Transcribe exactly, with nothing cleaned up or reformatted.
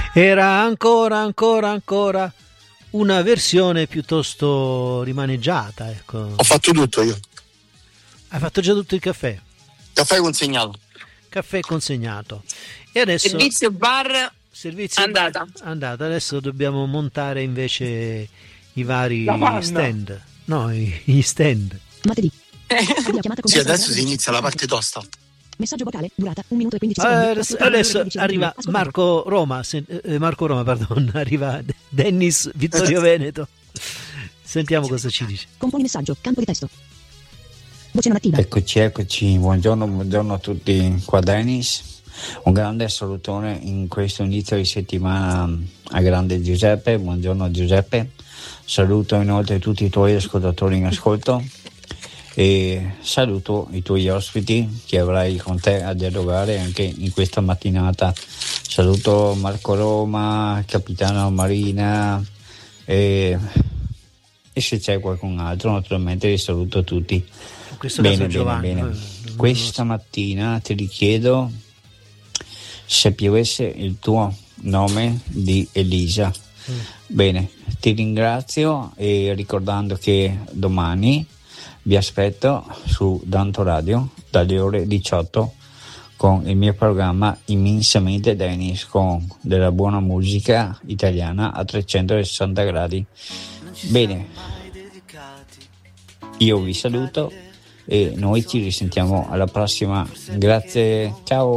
Era ancora, ancora, ancora una versione piuttosto rimaneggiata, ecco. Ho fatto tutto io. Hai fatto già tutto il caffè? Caffè consegnato. Caffè consegnato. E adesso Servizio bar servizio andata. bar andata. Adesso dobbiamo montare invece i vari La panna. stand. No, i- gli stand. Martedì. Audio chiamata con Sì, testo adesso si radio. inizia la parte tosta. Messaggio vocale, durata un minuto e quindici Eh, secondi. adesso Ascoltare adesso le dodici arriva Ascoltare. Marco Roma, sen- eh, Marco Roma, pardon, arriva Dennis Vittorio Veneto. Sentiamo cosa ci dice. Componi messaggio, campo di testo. Voce non attiva. Eccoci, eccoci, buongiorno, buongiorno a tutti, qua Dennis. Un grande salutone in questo inizio di settimana a grande Giuseppe, buongiorno Giuseppe. Saluto inoltre tutti i tuoi ascoltatori in ascolto e saluto i tuoi ospiti che avrai con te a dialogare anche in questa mattinata. Saluto Marco Roma, Capitano Marina e, e se c'è qualcun altro naturalmente li saluto tutti. In questo Bene, caso bene, Giovanni. bene. eh, non- Questa mattina ti richiedo se piovesse il tuo nome di Elisa. Mm. Bene, ti ringrazio e ricordando che domani vi aspetto su Danto Radio dalle ore diciotto con il mio programma Immensamente Dennis, con della buona musica italiana a trecentosessanta gradi. Bene, io vi saluto e noi ci risentiamo alla prossima. Grazie, ciao.